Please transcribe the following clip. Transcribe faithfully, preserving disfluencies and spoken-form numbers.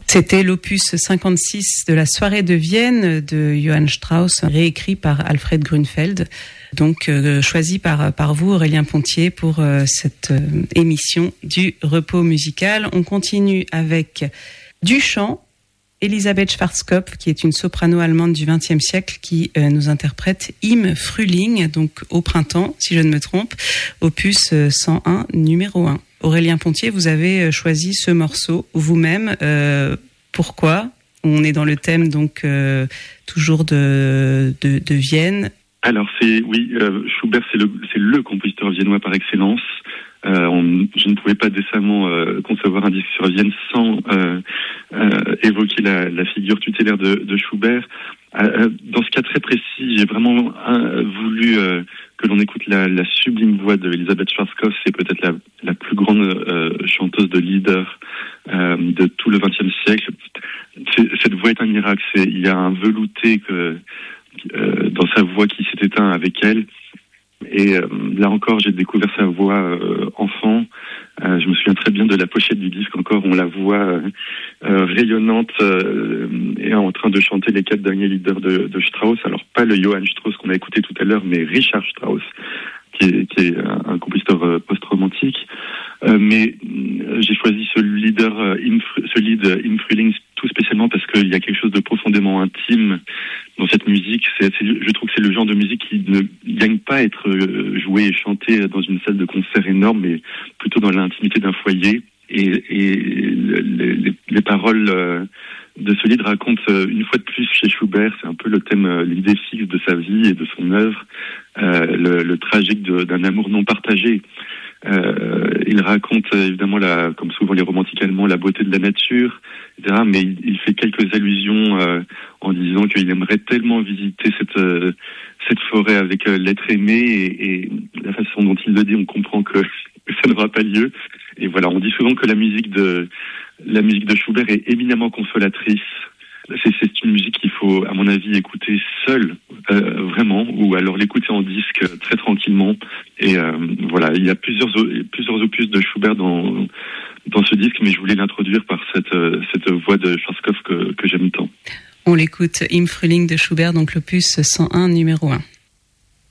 C'était l'opus cinquante-six de la soirée de Vienne de Johann Strauss, réécrit par Alfred Grünfeld, donc euh, choisi par, par vous, Aurélien Pontier, pour euh, cette euh, émission du repos musical. On continue avec du chant. Elisabeth Schwarzkopf, qui est une soprano allemande du vingtième siècle, qui euh, nous interprète Im Frühling, donc au printemps, si je ne me trompe, opus cent un, numéro un. Aurélien Pontier, vous avez choisi ce morceau vous-même. Euh, pourquoi ? On est dans le thème donc euh, toujours de, de, de Vienne. Alors c'est oui, euh, Schubert c'est le c'est le compositeur viennois par excellence. Euh, on, je ne pouvais pas décemment euh, concevoir un disque sur Vienne sans euh, euh, évoquer la, la figure tutélaire de, de Schubert. Euh, dans ce cas très précis, j'ai vraiment euh, voulu euh, que l'on écoute la, la sublime voix de Elisabeth Schwarzkopf. C'est peut-être la, la plus grande euh, chanteuse de lieder euh, de tout le vingtième siècle. C'est, cette voix est un miracle. C'est, il y a un velouté que, euh, dans sa voix qui s'est éteint avec elle. Et euh, là encore, j'ai découvert sa voix euh, enfant. Euh, je me souviens très bien de la pochette du disque. Encore, on la voit euh, euh, rayonnante euh, et en train de chanter les quatre derniers lieders de, de Strauss. Alors pas le Johann Strauss qu'on a écouté tout à l'heure, mais Richard Strauss, qui est, qui est un, un compositeur euh, post-romantique. Euh, mais euh, j'ai choisi ce leader, euh, Im, ce lead euh, Im Frühling tout spécialement parce qu'il y a quelque chose de profondément intime dans cette musique. C'est, c'est, je trouve que c'est le genre de musique qui ne gagne pas à être euh, joué et chanté dans une salle de concert énorme, mais plutôt dans l'intimité d'un foyer. Et, et les, les, les paroles euh, de ce livre racontent euh, une fois de plus chez Schubert, c'est un peu le thème, euh, l'idée fixe de sa vie et de son œuvre, euh, le, le tragique de, d'un amour non partagé. Euh, il raconte évidemment, la, comme souvent les romantiques allemands, la beauté de la nature, et cetera. Mais il, il fait quelques allusions euh, en disant qu'il aimerait tellement visiter cette euh, cette forêt avec euh, l'être aimé, et, et la façon dont il le dit, on comprend que ça n'aura pas lieu. Et voilà, on dit souvent que la musique de la musique de Schubert est éminemment consolatrice. C'est, c'est une musique qu'il faut, à mon avis, écouter seule, euh, vraiment, ou alors l'écouter en disque très tranquillement. Et euh, voilà, il y a plusieurs plusieurs opus de Schubert dans dans ce disque, mais je voulais l'introduire par cette cette voix de Schwarzkopf que que j'aime tant. On l'écoute, Im Frühling de Schubert, donc l'opus cent un, numéro un.